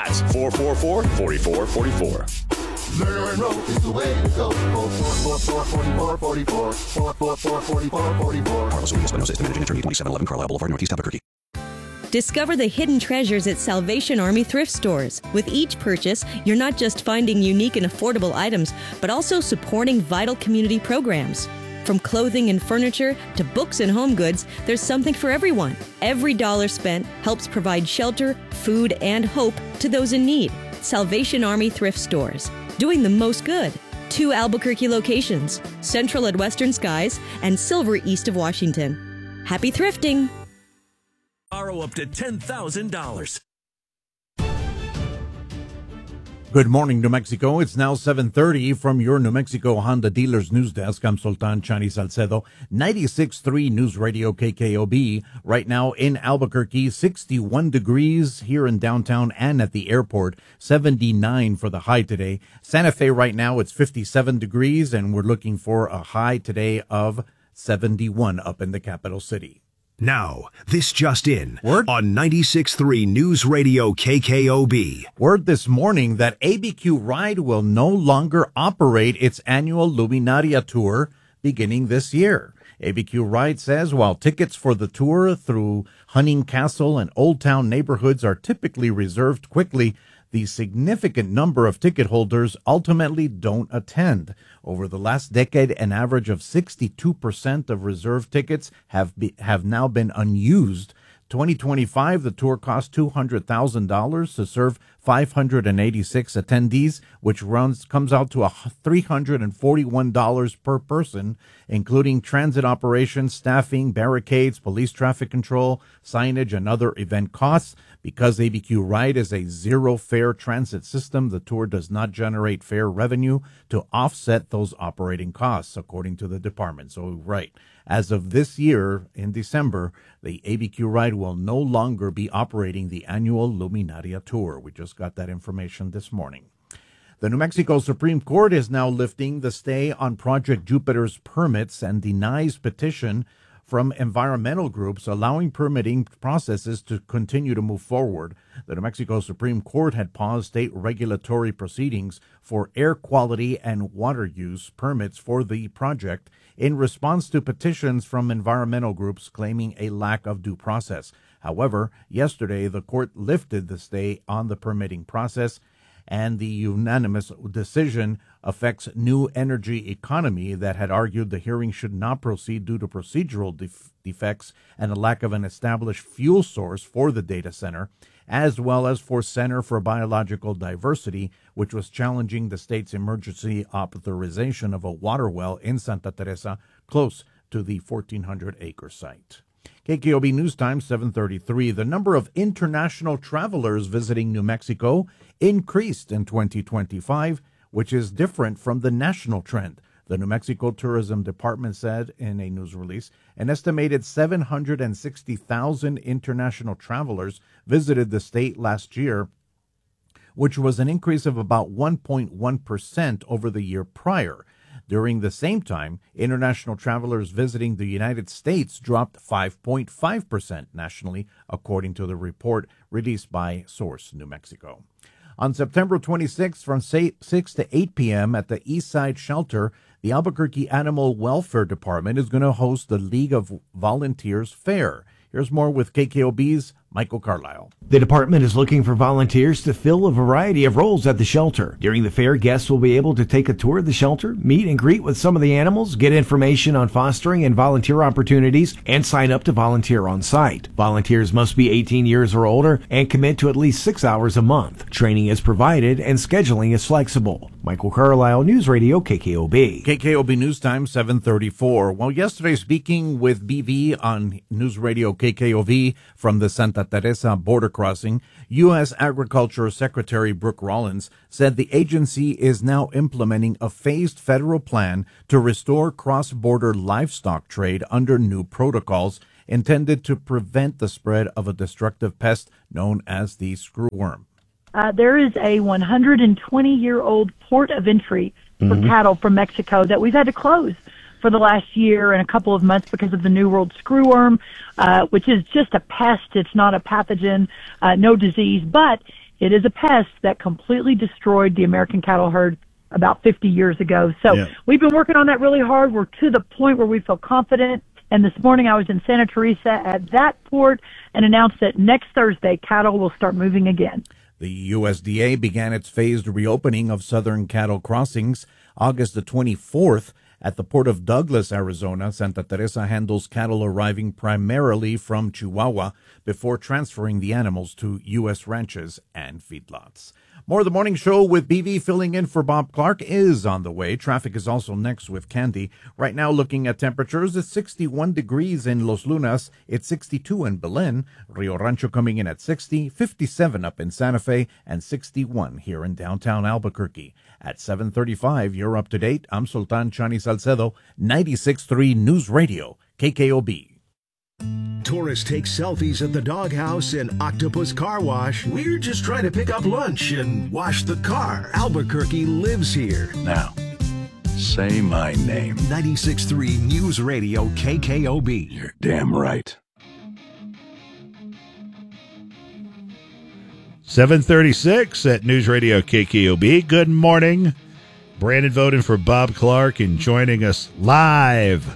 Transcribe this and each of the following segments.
That's 444-4444. Monroe is the way to go. 444-4444. 444-4444. Carlos Williams, Espinosa, Estate Managing Attorney, 2711 Carlisle Boulevard, Northeast Albuquerque. Discover the hidden treasures at Salvation Army thrift stores. With each purchase, you're not just finding unique and affordable items, but also supporting vital community programs. From clothing and furniture to books and home goods, there's something for everyone. Every dollar spent helps provide shelter, food, and hope to those in need. Salvation Army thrift stores, doing the most good. 2 Albuquerque locations, Central at Western Skies and Silver east of Washington. Happy thrifting! Borrow up to $10,000. Good morning, New Mexico. It's now 7:30 from your New Mexico Honda Dealers News Desk. I'm Sultan Chani Salcedo, 96.3 News Radio KKOB. Right now in Albuquerque, 61 degrees here in downtown and at the airport, 79 for the high today. Santa Fe right now, it's 57 degrees, and we're looking for a high today of 71 up in the capital city. Now, this just in. Word? On 96.3 News Radio KKOB. Word this morning that ABQ Ride will no longer operate its annual Luminaria tour beginning this year. ABQ Ride says while tickets for the tour through Hunting Castle and Old Town neighborhoods are typically reserved quickly, the significant number of ticket holders ultimately don't attend. Over the last decade, an average of 62% of reserved tickets have now been unused. 2025, the tour cost $200,000 to serve 586 attendees, which comes out to $341 per person, including transit operations, staffing, barricades, police traffic control, signage, and other event costs. Because ABQ Ride is a zero-fare transit system, the tour does not generate fare revenue to offset those operating costs, according to the department. So, right, as of this year, in December, the ABQ Ride will no longer be operating the annual Luminaria tour. We just got that information this morning. The New Mexico Supreme Court is now lifting the stay on Project Jupiter's permits and denies petition from environmental groups allowing permitting processes to continue to move forward. The New Mexico Supreme Court had paused state regulatory proceedings for air quality and water use permits for the project in response to petitions from environmental groups claiming a lack of due process. However, yesterday the court lifted the stay on the permitting process, and the unanimous decision affects New Energy Economy that had argued the hearing should not proceed due to procedural defects and a lack of an established fuel source for the data center, as well as for Center for Biological Diversity, which was challenging the state's emergency authorization of a water well in Santa Teresa close to the 1,400-acre site. KKOB News Time, 7:33. The number of international travelers visiting New Mexico increased in 2025, which is different from the national trend. The New Mexico Tourism Department said in a news release an estimated 760,000 international travelers visited the state last year, which was an increase of about 1.1% over the year prior. During the same time, international travelers visiting the United States dropped 5.5% nationally, according to the report released by Source New Mexico. On September 26th, from 6 to 8 p.m. at the Eastside Shelter, the Albuquerque Animal Welfare Department is going to host the League of Volunteers Fair. Here's more with KKOB's Michael Carlisle. The department is looking for volunteers to fill a variety of roles at the shelter. During the fair, guests will be able to take a tour of the shelter, meet and greet with some of the animals, get information on fostering and volunteer opportunities, and sign up to volunteer on site. Volunteers must be 18 years or older and commit to at least 6 hours a month. Training is provided and scheduling is flexible. Michael Carlisle, News Radio KKOB. KKOB News Time, 7:34. Well, yesterday, speaking with BV on News Radio KKOB from the Santa Teresa border crossing, U.S. Agriculture Secretary Brooke Rollins said the agency is now implementing a phased federal plan to restore cross-border livestock trade under new protocols intended to prevent the spread of a destructive pest known as the screwworm. There is a 120-year-old port of entry for cattle from Mexico that we've had to close for the last year and a couple of months because of the New World screwworm, which is just a pest. It's not a pathogen, no disease, but It is a pest that completely destroyed the American cattle herd about 50 years ago. So we've been working on that really hard. We're to the point where we feel confident. And this morning I was in Santa Teresa at that port and announced that next Thursday cattle will start moving again. The USDA began its phased reopening of southern cattle crossings August the 24th. At the port of Douglas, Arizona, Santa Teresa handles cattle arriving primarily from Chihuahua before transferring the animals to U.S. ranches and feedlots. More of the morning show with BV filling in for Bob Clark is on the way. Traffic is also next with Candy. Right now, looking at temperatures, it's 61 degrees in Los Lunas. It's 62 in Belen. Rio Rancho coming in at 60, 57 up in Santa Fe, and 61 here in downtown Albuquerque. At 7:35, you're up to date. I'm Sultan Chani Salcedo, 96.3 News Radio, KKOB. Tourists take selfies at the doghouse and Octopus Car Wash. We're just trying to pick up lunch and wash the car. Albuquerque lives here. Now, say my name. 96.3 News Radio KKOB. You're damn right. 7:36 at News Radio KKOB. Good morning. Brandon voting for Bob Clark, and joining us live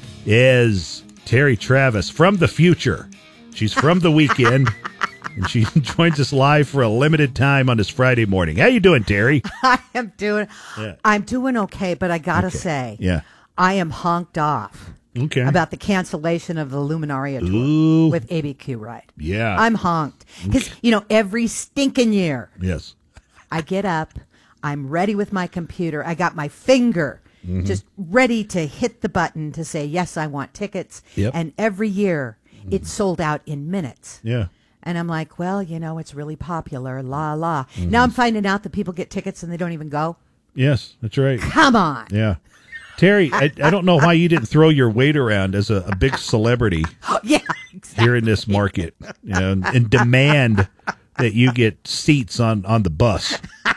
is Terry Travis from the future. She's from the weekend, and she joins us live for a limited time on this Friday morning. How you doing, Terry? I'm doing okay, but I gotta say, I am honked off about the cancellation of the Luminaria tour with ABQ Ride. Yeah. I'm honked. Because, every stinking year, I get up, I'm ready with my computer, I got my finger just ready to hit the button to say, yes, I want tickets. And every year, it's sold out in minutes. Yeah. And I'm like, well, it's really popular, la. Now I'm finding out that people get tickets and they don't even go. Yes, that's right. Come on. Yeah. Terry, I don't know why you didn't throw your weight around as a big celebrity here in this market, and demand that you get seats on the bus.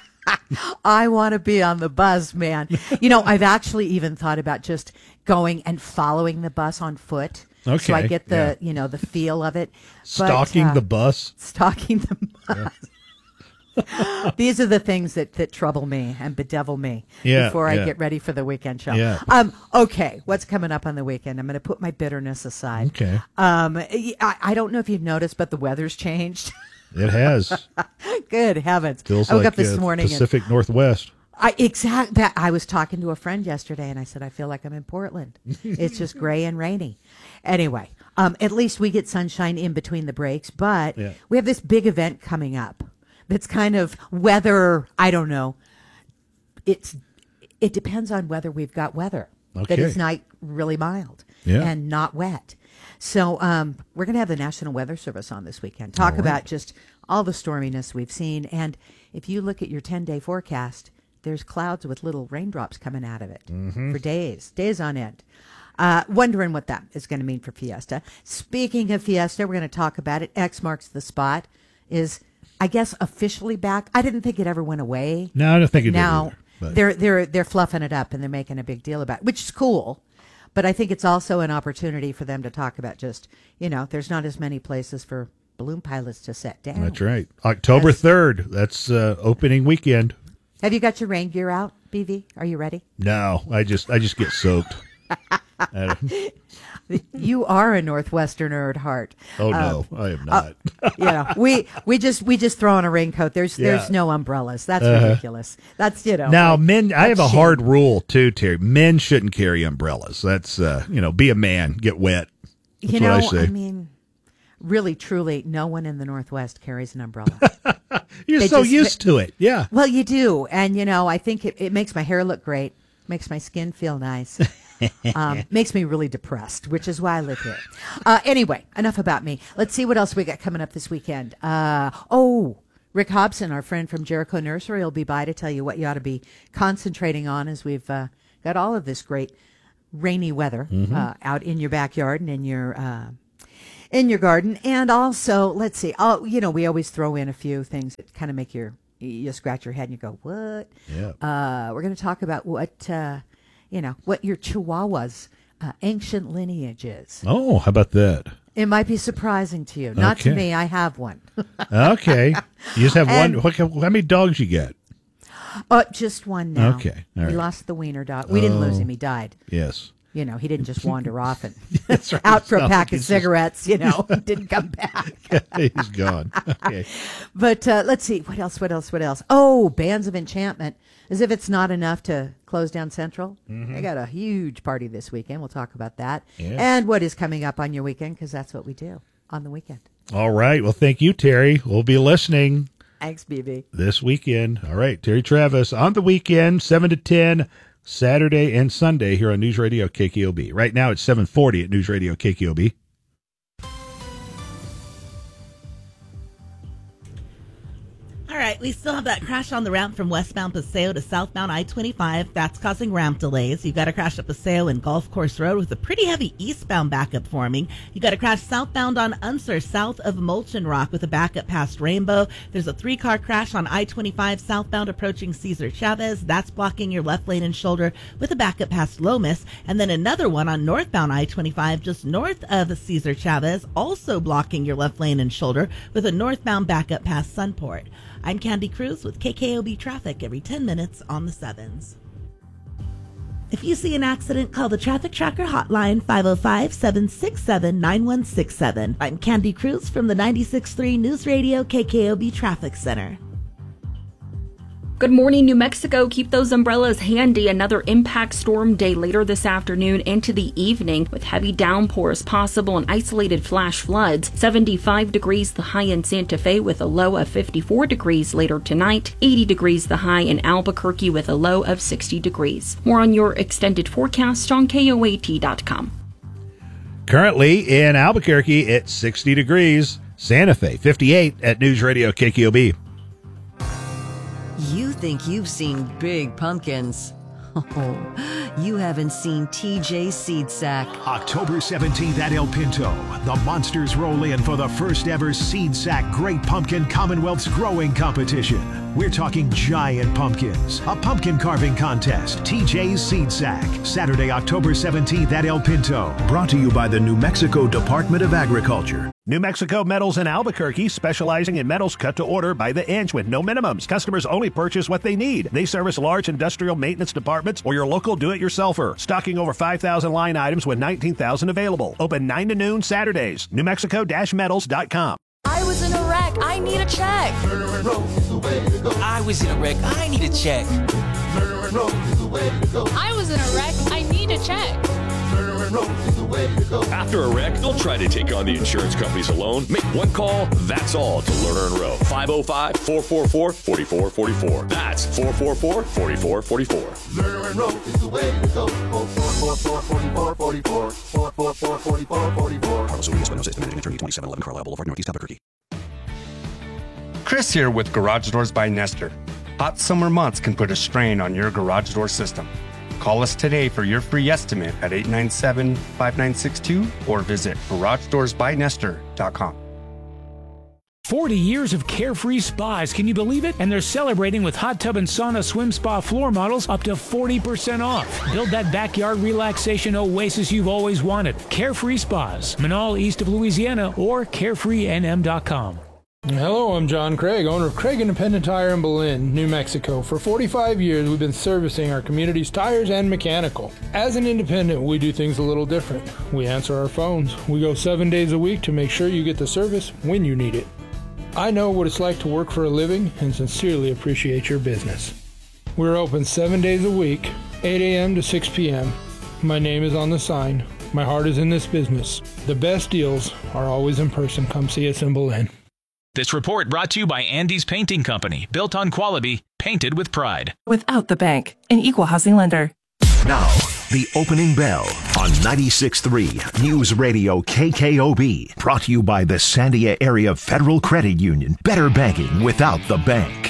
I want to be on the bus, man. I've actually even thought about just going and following the bus on foot. Okay. So I get the, the feel of it. Stalking the bus? Stalking the bus. These are the things that trouble me and bedevil me before I get ready for the weekend show. Yeah. Okay, what's coming up on the weekend? I'm going to put my bitterness aside. Okay. I don't know if you've noticed, but the weather's changed. It has. Good heavens. Feels I woke like up this morning. Pacific Northwest. I was talking to a friend yesterday, and I said, I feel like I'm in Portland. It's just gray and rainy. Anyway, at least we get sunshine in between the breaks, but we have this big event coming up that's kind of weather, I don't know. It depends on whether we've got weather. Okay. That is not really mild and not wet. So we're going to have the National Weather Service on this weekend. Talk about just all the storminess we've seen. And if you look at your 10-day forecast, there's clouds with little raindrops coming out of it for days on end. Wondering what that is going to mean for Fiesta. Speaking of Fiesta, we're going to talk about it. X Marks the Spot is, I guess, officially back. I didn't think it ever went away. No, I don't think it did now either, they're fluffing it up and they're making a big deal about it, which is cool. But I think it's also an opportunity for them to talk about just, there's not as many places for balloon pilots to set down. That's right. October 3rd. That's opening weekend. Have you got your rain gear out, BV? Are you ready? No, I just get soaked. You are a Northwesterner at heart. Oh no, I am not. We just throw on a raincoat. There's no umbrellas. That's ridiculous. That's Now men, I have a hard rule too, Terry. Men shouldn't carry umbrellas. That's be a man, get wet. That's what I say. I mean, really, truly, no one in the Northwest carries an umbrella. You're so used to it. Yeah. Well, you do, and I think it makes my hair look great, makes my skin feel nice. Makes me really depressed, which is why I live here. Anyway, enough about me. Let's see what else we got coming up this weekend. Rick Hobson, our friend from Jericho Nursery, will be by to tell you what you ought to be concentrating on as we've got all of this great rainy weather out in your backyard and in your garden. And also, let's see, we always throw in a few things that kind of make you scratch your head and you go, what? Yeah. We're going to talk about what your Chihuahua's ancient lineage is. Oh, how about that? It might be surprising to you. Not to me. I have one. Okay. You just have one. How many dogs you got? Just one now. Okay. All We right. lost the wiener dog. We didn't lose him. He died. Yes. He didn't just wander off and That's right. out for a Sounds pack like of he's cigarettes, didn't come back. He's gone. Okay. But let's see. What else? Oh, Bands of Enchantment. As if it's not enough to close down Central. They got a huge party this weekend. We'll talk about that. Yeah. And what is coming up on your weekend, because that's what we do on the weekend. All right. Well, thank you, Terry. We'll be listening Thanks, BB. this weekend. All right. Terry Travis on the weekend, 7 to 10, Saturday and Sunday here on News Radio KKOB. Right now it's 7:40 at News Radio KKOB. All right, we still have that crash on the ramp from westbound Paseo to southbound I-25. That's causing ramp delays. You've got a crash at Paseo and Golf Course Road with a pretty heavy eastbound backup forming. You've got a crash southbound on Unser, south of Mulchin Rock with a backup past Rainbow. There's a 3-car crash on I-25 southbound approaching Cesar Chavez. That's blocking your left lane and shoulder with a backup past Lomas. And then another one on northbound I-25 just north of Cesar Chavez, also blocking your left lane and shoulder with a northbound backup past Sunport. I'm Candy Cruz with KKOB Traffic every 10 minutes on the 7s. If you see an accident, call the Traffic Tracker hotline 505-767-9167. I'm Candy Cruz from the 96.3 News Radio KKOB Traffic Center. Good morning, New Mexico. Keep those umbrellas handy. Another impact storm day later this afternoon into the evening with heavy downpours possible and isolated flash floods. 75 degrees the high in Santa Fe with a low of 54 degrees later tonight. 80 degrees the high in Albuquerque with a low of 60 degrees. More on your extended forecast on KOAT.com. Currently in Albuquerque, it's 60 degrees. Santa Fe, 58 at News Radio KKOB. You think you've seen big pumpkins. Oh, you haven't seen TJ Seed Sack. October 17th at El Pinto, the Monsters roll in for the first ever Seed Sack Great Pumpkin Commonwealth's Growing Competition. We're talking giant pumpkins, a pumpkin carving contest, TJ's Seed Sack, Saturday, October 17th at El Pinto. Brought to you by the New Mexico Department of Agriculture. New Mexico Metals in Albuquerque, specializing in metals cut to order by the inch with no minimums. Customers only purchase what they need. They service large industrial maintenance departments or your local do-it-yourselfer. Stocking over 5,000 line items with 19,000 available. Open 9 to noon Saturdays. NewMexico-metals.com. I was in a wreck. I need a check. I was in a wreck. I need a check. I was in a wreck. I need a check. After a wreck, don't try to take on the insurance companies alone. Make one call, that's all, to Lerner and Rowe. 505-444-4444. That's 444-4444. Lerner and Rowe is the way to go. 444-4444. 444-4444. Carlos Ulias, Espinosa, Managing Attorney, 2711 Carlisle Boulevard, Northeast Albuquerque. Chris here with Garage Doors by Nestor. Hot summer months can put a strain on your garage door system. Call us today for your free estimate at 897-5962 or visit GarageDoorsByNestor.com. 40 years of carefree spas. Can you believe it? And they're celebrating with hot tub and sauna swim spa floor models up to 40% off. Build that backyard relaxation oasis you've always wanted. Carefree Spas, Manal, east of Louisiana, or carefreenm.com. Hello, I'm John Craig, owner of Craig Independent Tire in Belen, New Mexico. For 45 years, we've been servicing our community's tires and mechanical. As an independent, we do things a little different. We answer our phones. We go 7 days a week to make sure you get the service when you need it. I know what it's like to work for a living and sincerely appreciate your business. We're open 7 days a week, 8 a.m. to 6 p.m. My name is on the sign. My heart is in this business. The best deals are always in person. Come see us in Belen. This report brought to you by Andy's Painting Company, built on quality, painted with pride. Without the bank, an equal housing lender. Now, the opening bell on 96.3 News Radio KKOB. Brought to you by the Sandia Area Federal Credit Union. Better banking without the bank.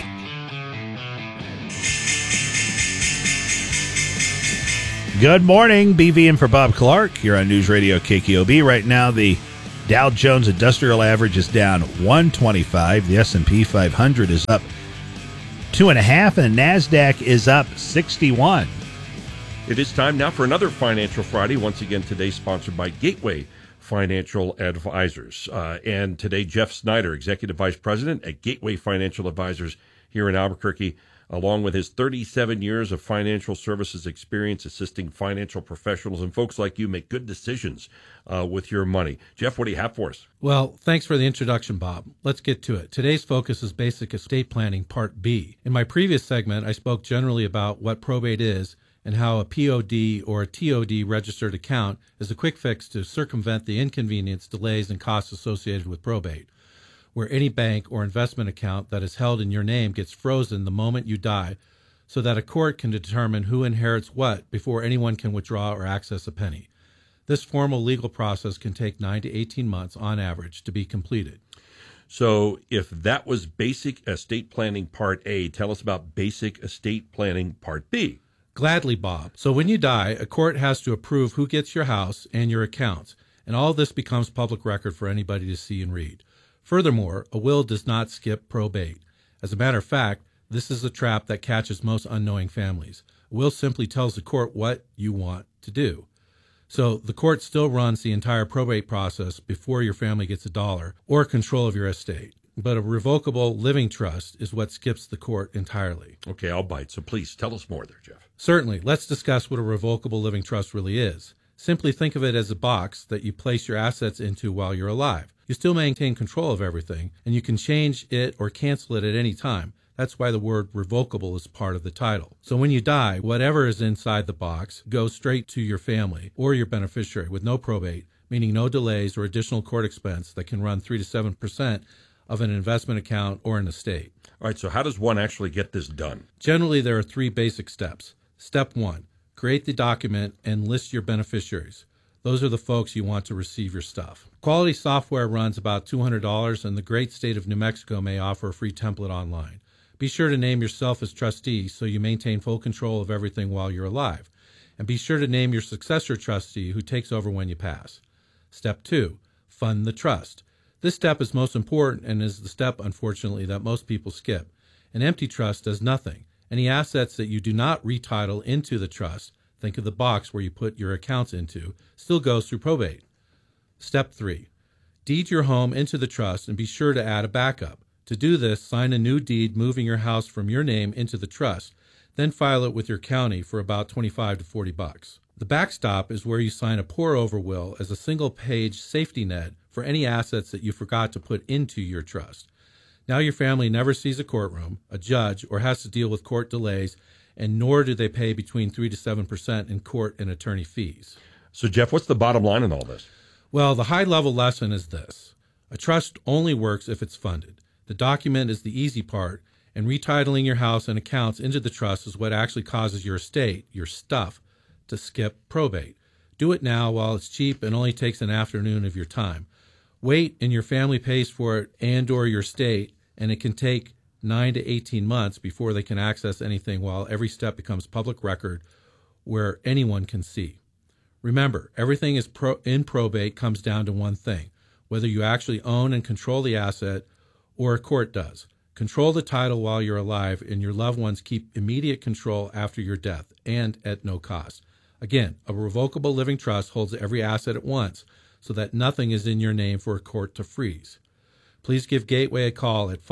Good morning, BV in for Bob Clark here on News Radio KKOB. Right now, the Dow Jones Industrial Average is down 125. The S&P 500 is up 2.5, and the NASDAQ is up 61. It is time now for another Financial Friday. Once again, today sponsored by Gateway Financial Advisors. And today, Jeff Snyder, Executive Vice President at Gateway Financial Advisors here in Albuquerque, along with his 37 years of financial services experience assisting financial professionals and folks like you make good decisions with your money. Jeff, what do you have for us? Well, thanks for the introduction, Bob. Let's get to it. Today's focus is Basic Estate Planning Part B. In my previous segment, I spoke generally about what probate is and how a POD or a TOD registered account is a quick fix to circumvent the inconvenience, delays, and costs associated with probate, where any bank or investment account that is held in your name gets frozen the moment you die so that a court can determine who inherits what before anyone can withdraw or access a penny. This formal legal process can take 9 to 18 months on average to be completed. So if that was Basic Estate Planning Part A, tell us about Basic Estate Planning Part B. Gladly, Bob. So when you die, a court has to approve who gets your house and your accounts, and all this becomes public record for anybody to see and read. Furthermore, a will does not skip probate. As a matter of fact, this is a trap that catches most unknowing families. A will simply tells the court what you want to do. So the court still runs the entire probate process before your family gets a dollar or control of your estate. But a revocable living trust is what skips the court entirely. Okay, I'll bite. So please tell us more there, Jeff. Certainly. Let's discuss what a revocable living trust really is. Simply think of it as a box that you place your assets into while you're alive. You still maintain control of everything, and you can change it or cancel it at any time. That's why the word revocable is part of the title. So when you die, whatever is inside the box goes straight to your family or your beneficiary with no probate, meaning no delays or additional court expense that can run 3 to 7% of an investment account or an estate. All right, so how does one actually get this done? Generally, there are 3 basic steps. Step 1, create the document and list your beneficiaries. Those are the folks you want to receive your stuff. Quality software runs about $200, and the great state of New Mexico may offer a free template online. Be sure to name yourself as trustee so you maintain full control of everything while you're alive. And be sure to name your successor trustee who takes over when you pass. Step 2, fund the trust. This step is most important and is the step, unfortunately, that most people skip. An empty trust does nothing. Any assets that you do not retitle into the trust, think of the box where you put your accounts into, still goes through probate. Step 3, deed your home into the trust and be sure to add a backup. To do this, sign a new deed moving your house from your name into the trust, then file it with your county for about $25 to $40. The backstop is where you sign a pour-over will as a single-page safety net for any assets that you forgot to put into your trust. Now your family never sees a courtroom, a judge, or has to deal with court delays, and nor do they pay between 3 to 7% in court and attorney fees. So, Jeff, what's the bottom line in all this? Well, the high-level lesson is this. A trust only works if it's funded. The document is the easy part, and retitling your house and accounts into the trust is what actually causes your estate, your stuff, to skip probate. Do it now while it's cheap and only takes an afternoon of your time. Wait and your family pays for it and or your estate, and it can take 9 to 18 months before they can access anything while every step becomes public record where anyone can see. Remember, everything is in probate comes down to one thing, whether you actually own and control the asset or a court does. Control the title while you're alive, and your loved ones keep immediate control after your death and at no cost. Again, a revocable living trust holds every asset at once so that nothing is in your name for a court to freeze. Please give Gateway a call at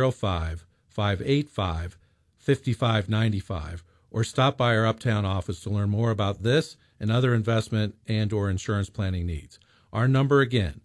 505-585-5595 or stop by our Uptown office to learn more about this and other investment and or insurance planning needs. Our number again,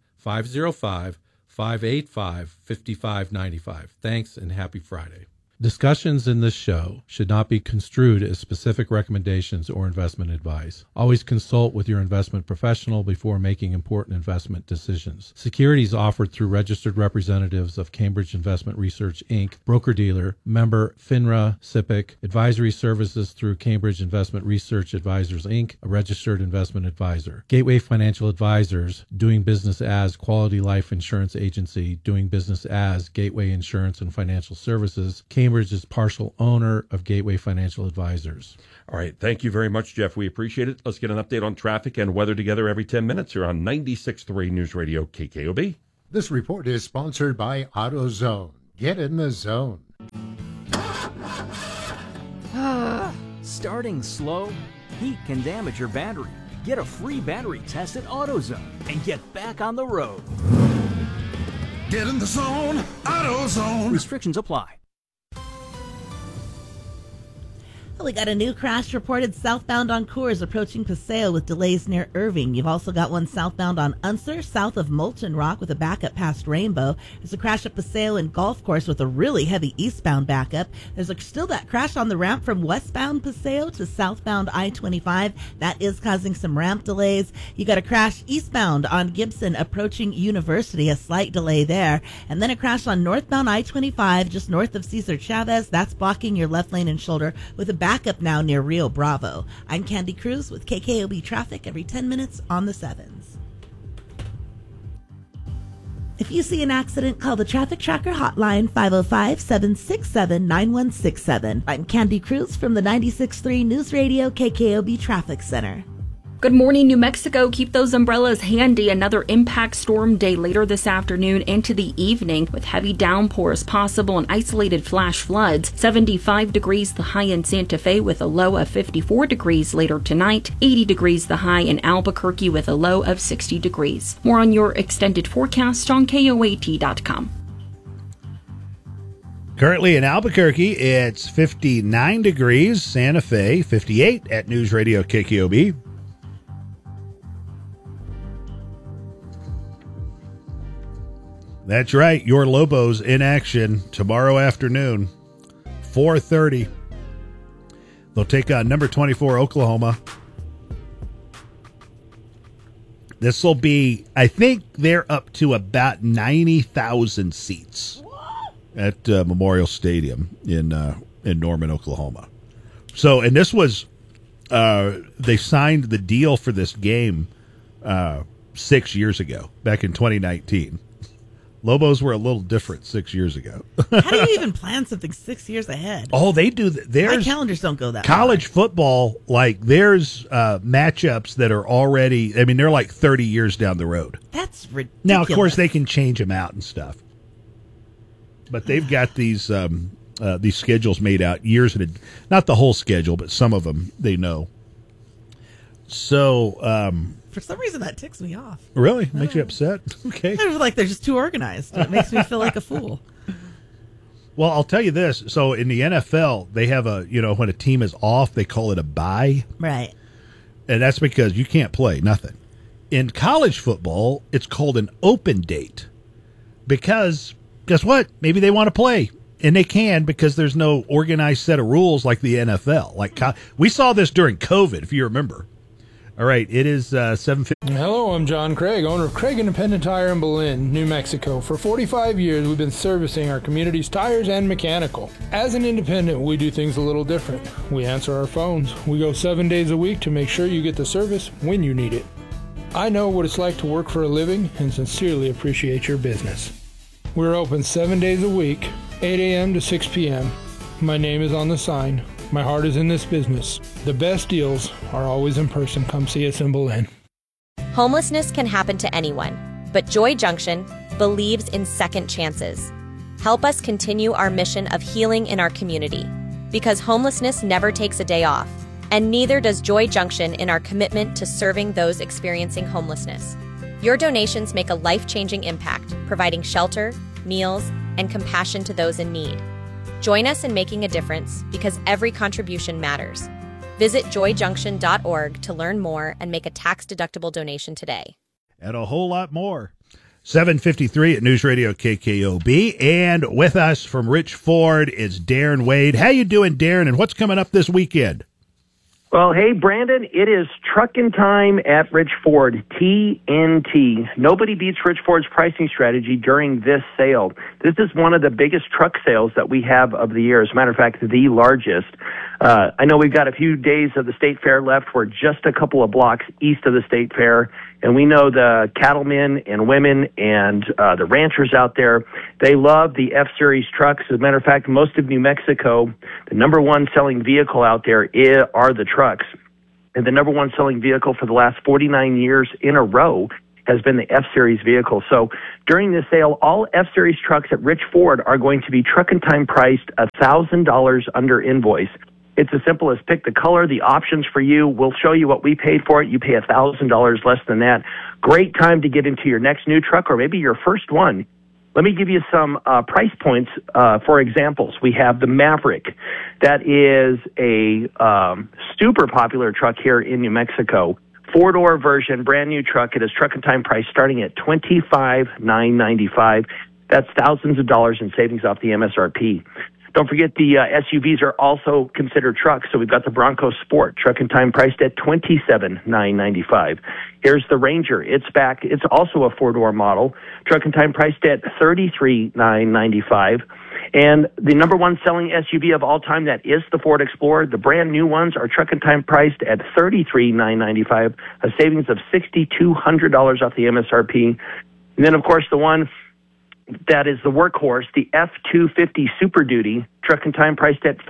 505-585-5595. Thanks and happy Friday. Discussions in this show should not be construed as specific recommendations or investment advice. Always consult with your investment professional before making important investment decisions. Securities offered through registered representatives of Cambridge Investment Research, Inc., broker-dealer, member FINRA, SIPC, advisory services through Cambridge Investment Research Advisors, Inc., a registered investment advisor. Gateway Financial Advisors, doing business as Quality Life Insurance Agency, doing business as Gateway Insurance and Financial Services. Cambridge is partial owner of Gateway Financial Advisors. All right. Thank you very much, Jeff. We appreciate it. Let's get an update on traffic and weather together every 10 minutes here on 96.3 News Radio KKOB. This report is sponsored by AutoZone. Get in the zone. Starting slow, heat can damage your battery. Get a free battery test at AutoZone and get back on the road. Get in the zone, AutoZone. Restrictions apply. We got a new crash reported southbound on Coors approaching Paseo with delays near Irving. You've also got one southbound on Unser, south of Molten Rock with a backup past Rainbow. There's a crash at Paseo and Golf Course with a really heavy eastbound backup. There's still that crash on the ramp from westbound Paseo to southbound I-25. That is causing some ramp delays. You got a crash eastbound on Gibson approaching University, a slight delay there. And then a crash on northbound I-25 just north of Cesar Chavez. That's blocking your left lane and shoulder with a backup now near Rio Bravo. I'm Candy Cruz with KKOB Traffic every 10 minutes on the 7s. If you see an accident, call the Traffic Tracker hotline 505-767-9167. I'm Candy Cruz from the 96.3 News Radio KKOB Traffic Center. Good morning, New Mexico. Keep those umbrellas handy. Another impact storm day later this afternoon into the evening with heavy downpours possible and isolated flash floods. 75 degrees the high in Santa Fe with a low of 54 degrees later tonight. 80 degrees the high in Albuquerque with a low of 60 degrees. More on your extended forecast on KOAT.com. Currently in Albuquerque, it's 59 degrees. Santa Fe, 58 at News Radio KKOB. That's right. Your Lobos in action tomorrow afternoon, 4:30. They'll take on number 24 Oklahoma. This will be, I think they're up to about 90,000 seats at Memorial Stadium in Norman, Oklahoma. So, and this was, they signed the deal for this game 6 years ago, back in 2019. Lobos were a little different 6 years ago. How do you even plan something 6 years ahead? Oh, they do. There's my calendars don't go that college football. Like there's matchups that are already. I mean, they're like 30 years down the road. That's ridiculous. Now, of course, they can change them out and stuff, but they've got these schedules made out years in not the whole schedule, but some of them they know. So. For some reason, that ticks me off. Really? Makes you upset? Okay. I feel like they're just too organized. It makes me feel like a fool. Well, I'll tell you this. So in the NFL, they have when a team is off, they call it a bye. Right. And that's because you can't play, nothing. In college football, it's called an open date. Because, guess what? Maybe they want to play. And they can because there's no organized set of rules like the NFL. We saw this during COVID, if you remember. All right, it is 7:50. Hello, I'm John Craig, owner of Craig Independent Tire in Belen, New Mexico. For 45 years, we've been servicing our community's tires and mechanical. As an independent, we do things a little different. We answer our phones. We go 7 days a week to make sure you get the service when you need it. I know what it's like to work for a living and sincerely appreciate your business. We're open 7 days a week, 8 a.m. to 6 p.m. My name is on the sign. My heart is in this business. The best deals are always in person. Come see us in Belen. Homelessness can happen to anyone, but Joy Junction believes in second chances. Help us continue our mission of healing in our community, because homelessness never takes a day off, and neither does Joy Junction in our commitment to serving those experiencing homelessness. Your donations make a life-changing impact, providing shelter, meals, and compassion to those in need. Join us in making a difference because every contribution matters. Visit joyjunction.org to learn more and make a tax-deductible donation today. And a whole lot more. 7:53 at News Radio KKOB. And with us from Rich Ford is Darren Wade. How you doing, Darren, and what's coming up this weekend? Well, hey, Brandon, it is trucking time at Rich Ford, TNT. Nobody beats Rich Ford's pricing strategy during this sale. This is one of the biggest truck sales that we have of the year. As a matter of fact, the largest. I know we've got a few days of the State Fair left. We're just a couple of blocks east of the State Fair, and we know the cattlemen and women and the ranchers out there, they love the F-Series trucks. As a matter of fact, most of New Mexico, the number one selling vehicle out there are the trucks. And the number one selling vehicle for the last 49 years in a row has been the F-Series vehicle. So during this sale, all F-Series trucks at Rich Ford are going to be truck and time priced $1,000 under invoice. It's as simple as pick the color, the options for you. We'll show you what we paid for it. You pay $1,000 less than that. Great time to get into your next new truck or maybe your first one. Let me give you some price points for examples. We have the Maverick. That is a super popular truck here in New Mexico. 4-door version, brand new truck. It is truck and time price starting at $25,995. That's thousands of dollars in savings off the MSRP. Don't forget the SUVs are also considered trucks. So we've got the Bronco Sport, truck and time priced at $27,995. Here's the Ranger. It's back. It's also a 4-door model, truck and time priced at $33,995. And the number one selling SUV of all time, that is the Ford Explorer. The brand new ones are truck and time priced at $33,995, a savings of $6,200 off the MSRP. And then, of course, the one that is the workhorse, the F-250 Super Duty, truck and time priced at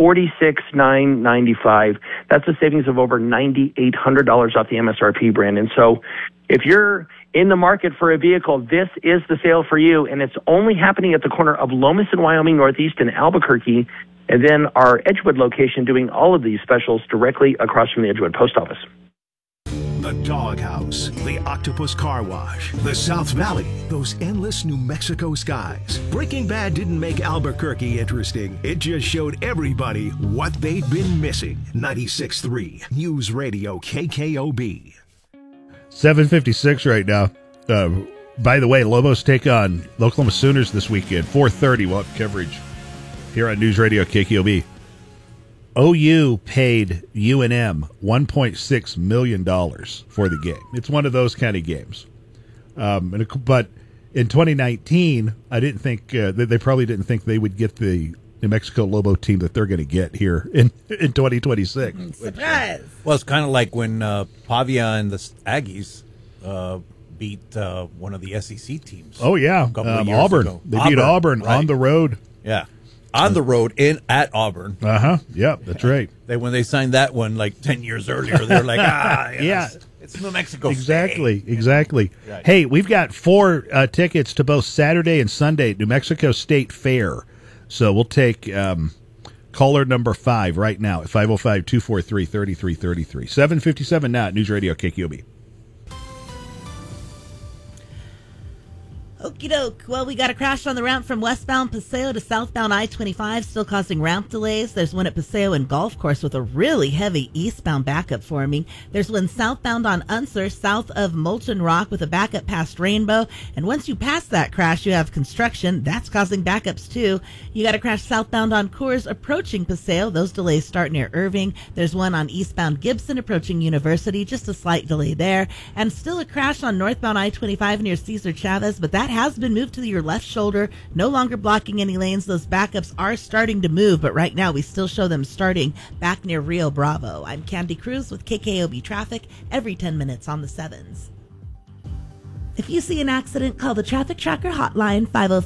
$46,995. That's a savings of over $9,800 off the MSRP, Brandon. So if you're in the market for a vehicle, this is the sale for you, and it's only happening at the corner of Lomas and Wyoming Northeast in Albuquerque, and then our Edgewood location doing all of these specials directly across from the Edgewood Post Office. The Doghouse, the Octopus Car Wash, the South Valley, those endless New Mexico skies. Breaking Bad didn't make Albuquerque interesting. It just showed everybody what they'd been missing. 96.3 News Radio KKOB. 7:56 right now. By the way, Lobos take on the Oklahoma Sooners this weekend. 4:30. We'll have coverage here on News Radio KKOB. OU paid UNM $1.6 million for the game. It's one of those kind of games. But in 2019, I didn't think they probably didn't think they would get the New Mexico Lobo team that they're going to get here in 2026. Surprise! Well, it's kind of like when Pavia and the Aggies beat one of the SEC teams. Oh, yeah. Auburn. Ago. They beat Auburn right. on the road. Yeah. On the road at Auburn. Yep, that's right. When they signed that one like 10 years earlier, they were like, yeah. It's New Mexico Exactly, State. exactly. Right. Hey, we've got 4 tickets to both Saturday and Sunday at New Mexico State Fair. So we'll take caller number 5 right now at 505-243-3333. 7:57 now at News Radio KKOB. Okie doke. Well, we got a crash on the route from westbound Paseo to southbound I-25, still causing route delays. There's one at Paseo and Golf Course with a really heavy eastbound backup forming. There's one southbound on Unser, south of Molten Rock, with a backup past Rainbow. And once you pass that crash, you have construction. That's causing backups, too. You got a crash southbound on Coors approaching Paseo. Those delays start near Irving. There's one on eastbound Gibson approaching University. Just a slight delay there. And still a crash on northbound I-25 near Cesar Chavez, but that has been moved to your left shoulder, no longer blocking any lanes. Those backups are starting to move, but right now we still show them starting back near Rio Bravo. I'm Candy Cruz with KKOB Traffic every 10 minutes on the 7s. If you see an accident, call the Traffic Tracker hotline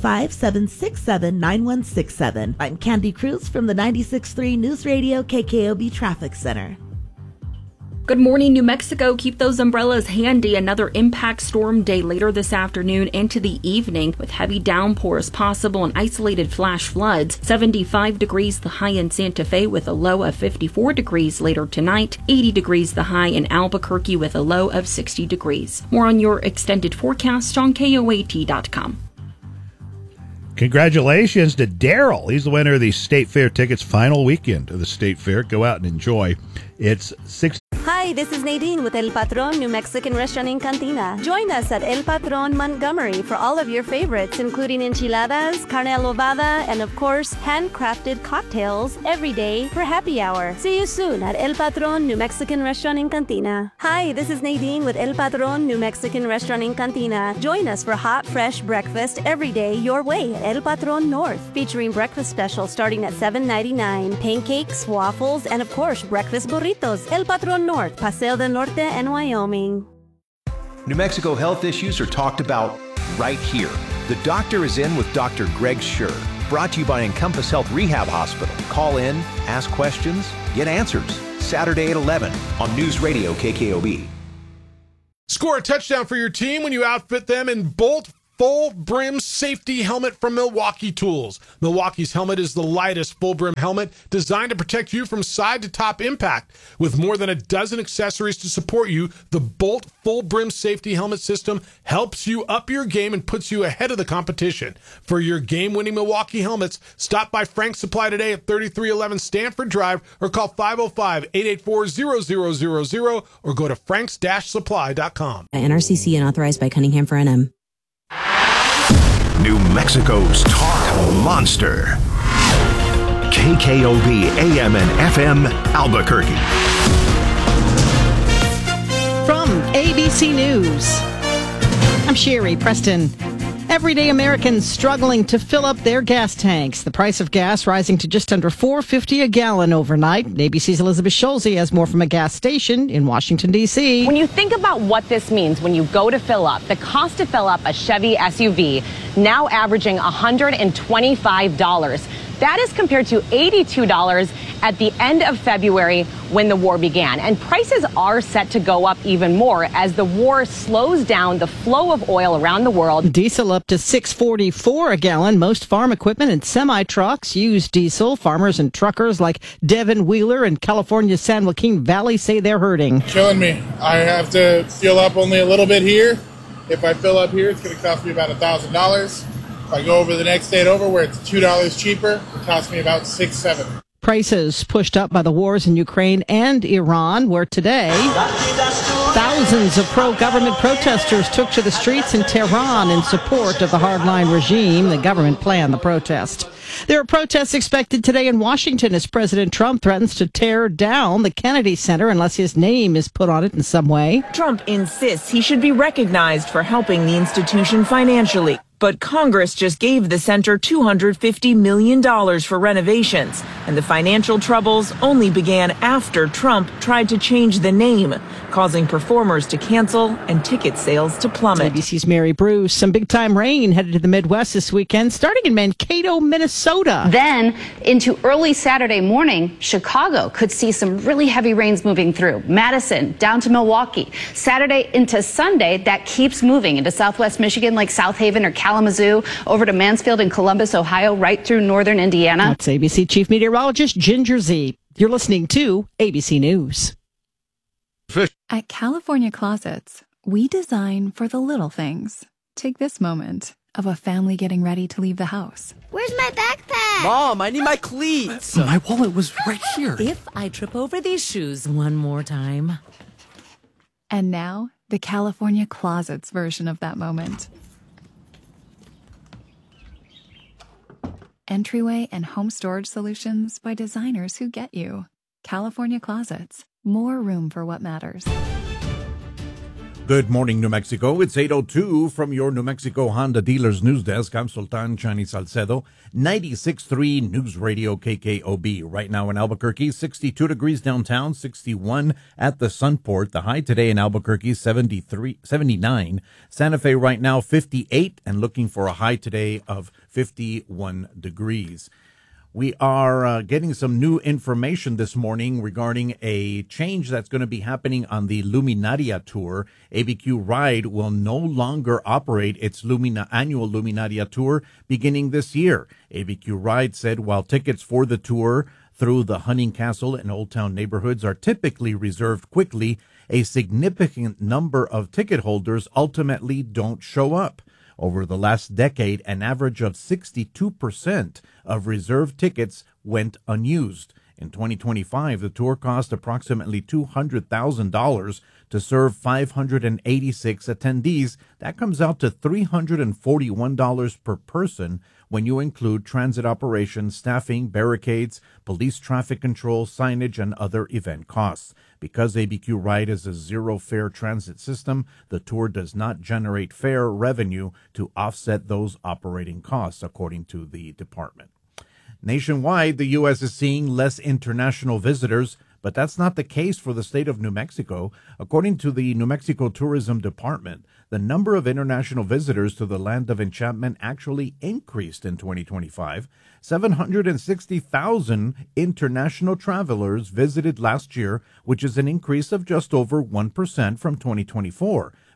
505-767-9167. I'm Candy Cruz from the 96.3 News Radio KKOB Traffic Center. Good morning, New Mexico. Keep those umbrellas handy. Another impact storm day later this afternoon into the evening with heavy downpours possible and isolated flash floods. 75 degrees the high in Santa Fe with a low of 54 degrees later tonight. 80 degrees the high in Albuquerque with a low of 60 degrees. More on your extended forecast on KOAT.com. Congratulations to Daryl. He's the winner of the State Fair tickets. Final weekend of the State Fair. Go out and enjoy. It's 6. Hi, this is Nadine with El Patron New Mexican Restaurant and Cantina. Join us at El Patron Montgomery for all of your favorites, including enchiladas, carne adobada, and of course, handcrafted cocktails every day for happy hour. See you soon at El Patron New Mexican Restaurant and Cantina. Hi, this is Nadine with El Patron New Mexican Restaurant and Cantina. Join us for hot, fresh breakfast every day your way at El Patron North, featuring breakfast specials starting at $7.99, pancakes, waffles, and of course, breakfast burritos. El Patron North, Paseo del Norte, and Wyoming. New Mexico health issues are talked about right here. The Doctor is In with Dr. Greg Schur. Brought to you by Encompass Health Rehab Hospital. Call in, ask questions, get answers. Saturday at 11 on News Radio KKOB. Score a touchdown for your team when you outfit them in Bolt full brim safety helmet from Milwaukee Tools. Milwaukee's helmet is the lightest full brim helmet designed to protect you from side to top impact. With more than a dozen accessories to support you, the Bolt full brim safety helmet system helps you up your game and puts you ahead of the competition. For your game-winning Milwaukee helmets, stop by Frank's Supply today at 3311 Stanford Drive or call 505-884-0000 or go to franks-supply.com. NRCC and authorized by Cunningham for NM. New Mexico's talk monster. KKOB AM and FM Albuquerque. From ABC News, I'm Sherry Preston. Everyday Americans struggling to fill up their gas tanks. The price of gas rising to just under $4.50 a gallon overnight. ABC's Elizabeth Schulze has more from a gas station in Washington, D.C. When you think about what this means when you go to fill up, the cost to fill up a Chevy SUV now averaging $125. That is compared to $82 at the end of February when the war began. And prices are set to go up even more as the war slows down the flow of oil around the world. Diesel up to $6.44 a gallon. Most farm equipment and semi-trucks use diesel. Farmers and truckers like Devin Wheeler in California's San Joaquin Valley say they're hurting. Killing me. I have to fill up only a little bit here. If I fill up here, it's going to cost me about $1,000. If I go over the next state over where it's $2 cheaper, it costs me about $6-7. Prices pushed up by the wars in Ukraine and Iran, where today thousands of pro-government protesters took to the streets in Tehran in support of the hardline regime. The government planned the protest. There are protests expected today in Washington as President Trump threatens to tear down the Kennedy Center unless his name is put on it in some way. Trump insists he should be recognized for helping the institution financially. But Congress just gave the center $250 million for renovations, and the financial troubles only began after Trump tried to change the name, causing performers to cancel and ticket sales to plummet. ABC's Mary Bruce. Some big-time rain headed to the Midwest this weekend, starting in Mankato, Minnesota. Then, into early Saturday morning, Chicago could see some really heavy rains moving through. Madison, down to Milwaukee. Saturday into Sunday, that keeps moving into southwest Michigan like South Haven or Kalamazoo, over to Mansfield and Columbus, Ohio, right through northern Indiana. That's ABC Chief Meteorologist Ginger Z. You're listening to ABC News. At California Closets, we design for the little things. Take this moment of a family getting ready to leave the house. Where's my backpack? Mom, I need my cleats. My wallet was right here. If I trip over these shoes one more time. And now, the California Closets version of that moment. Entryway and home storage solutions by designers who get you. California Closets. More room for what matters. Good morning, New Mexico. It's 8:02 from your New Mexico Honda Dealers News Desk. I'm Sultan Chani Salcedo, 96.3 News Radio KKOB. Right now in Albuquerque, 62 degrees downtown, 61 at the Sunport. The high today in Albuquerque, 79. Santa Fe right now, 58, and looking for a high today of 51 degrees. We are getting some new information this morning regarding a change that's going to be happening on the Luminaria Tour. ABQ Ride will no longer operate its annual Luminaria Tour beginning this year. ABQ Ride said while tickets for the tour through the Hunting Castle and Old Town neighborhoods are typically reserved quickly, a significant number of ticket holders ultimately don't show up. Over the last decade, an average of 62% of reserved tickets went unused. In 2025, the tour cost approximately $200,000 to serve 586 attendees. That comes out to $341 per person when you include transit operations, staffing, barricades, police traffic control, signage, and other event costs. Because ABQ Ride is a zero-fare transit system, the tour does not generate fare revenue to offset those operating costs, according to the department. Nationwide, the U.S. is seeing less international visitors, but that's not the case for the state of New Mexico. According to the New Mexico Tourism Department, the number of international visitors to the Land of Enchantment actually increased in 2025. 760,000 international travelers visited last year, which is an increase of just over 1% from 2024.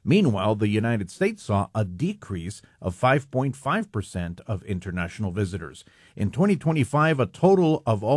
Meanwhile, the United States saw a decrease of 5.5% of international visitors. In 2025, a total of all